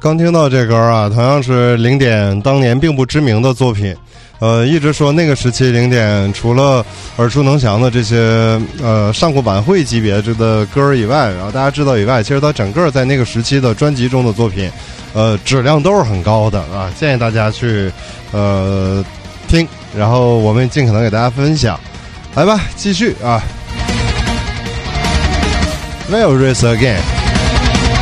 刚听到这歌啊，同样是零点当年并不知名的作品。一直说那个时期零点除了耳熟能详的这些上过晚会级别的歌以外，然后大家知道以外，其实他整个在那个时期的专辑中的作品质量都是很高的啊，建议大家去听，然后我们尽可能给大家分享。来吧，继续啊 We'll race again